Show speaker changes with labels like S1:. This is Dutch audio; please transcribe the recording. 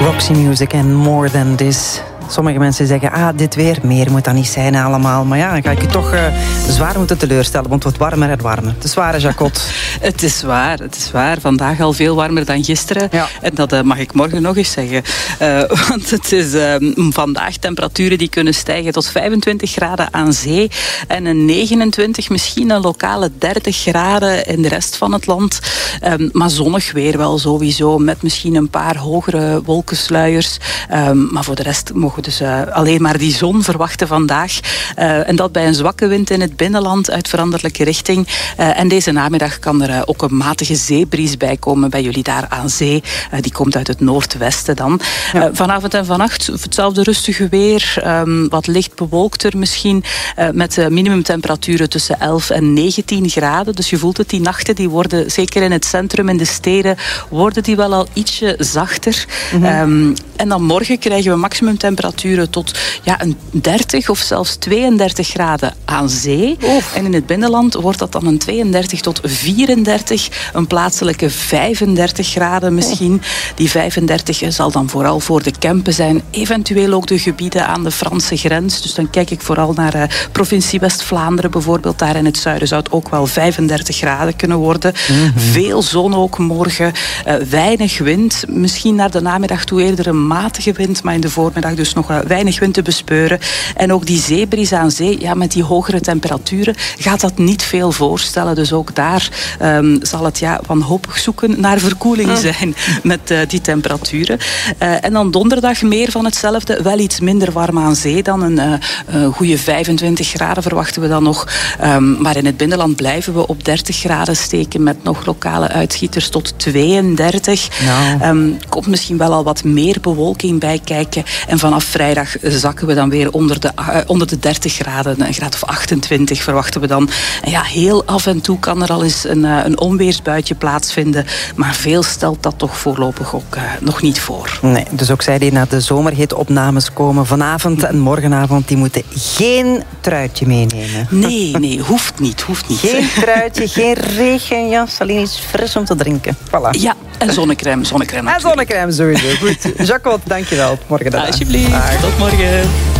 S1: Roxy Music en More Than This. Sommige mensen zeggen, dit weer, meer moet dat niet zijn allemaal. Maar ja, dan ga ik je toch zwaar moeten teleurstellen, want het wordt warmer en warmer. Het is waar, Jacot.
S2: Het is waar. Vandaag al veel warmer dan gisteren. Ja. En dat mag ik morgen nog eens zeggen. Want het is vandaag temperaturen die kunnen stijgen tot 25 graden aan zee. En een 29, misschien een lokale 30 graden in de rest van het land. Maar zonnig weer wel sowieso, met misschien een paar hogere wolkensluiers. Maar voor de rest mogen we dus alleen maar die zon verwachten vandaag. En dat bij een zwakke wind in het binnenland uit veranderlijke richting. En deze namiddag kan er ook een matige zeebries bij komen bij jullie daar aan zee. Die komt uit het noordwesten dan. Ja. Vanavond en vannacht hetzelfde rustige weer. Wat licht bewolkter misschien. Met minimumtemperaturen tussen 11 en 19 graden. Dus je voelt het, die nachten die worden, zeker in het centrum, in de steden, worden die wel al ietsje zachter. Mm-hmm. En dan morgen krijgen we maximumtemperaturen tot een 30 of zelfs 32 graden aan zee. Oef. En in het binnenland wordt dat dan een 32 tot 34, een plaatselijke 35 graden misschien. Die 35 zal dan vooral voor de Kempen zijn, eventueel ook de gebieden aan de Franse grens. Dus dan kijk ik vooral naar provincie West-Vlaanderen bijvoorbeeld. Daar in het zuiden zou het ook wel 35 graden kunnen worden. Mm-hmm. Veel zon ook morgen. Weinig wind. Misschien naar de namiddag toe eerder een matige wind, maar in de voormiddag dus nog weinig wind te bespeuren. En ook die zeebries aan zee, met die hogere temperaturen gaat dat niet veel voorstellen. Dus ook daar zal het wanhopig zoeken naar verkoeling zijn met die temperaturen. En dan donderdag meer van hetzelfde. Wel iets minder warm aan zee dan. Een goede 25 graden verwachten we dan nog. Maar in het binnenland blijven we op 30 graden steken met nog lokale uitschieters tot 32. Nou. Komt misschien wel al wat meer bewolking bij kijken. En vanaf vrijdag zakken we dan weer onder de 30 graden. Een graad of 28 verwachten we dan. En heel af en toe kan er al eens een onweersbuitje plaatsvinden. Maar veel stelt dat toch voorlopig ook nog niet voor.
S1: Nee, dus ook zij die naar de zomerhitopnames komen vanavond en morgenavond, die moeten geen truitje meenemen.
S2: Nee, hoeft niet.
S1: Geen truitje, geen regenjas, alleen iets fris om te drinken. Voilà.
S2: Ja, en zonnecrème.
S1: En zonnecrème sowieso. Goed. Jacot, dankjewel. Morgen dan.
S2: Alsjeblieft. Tot morgen.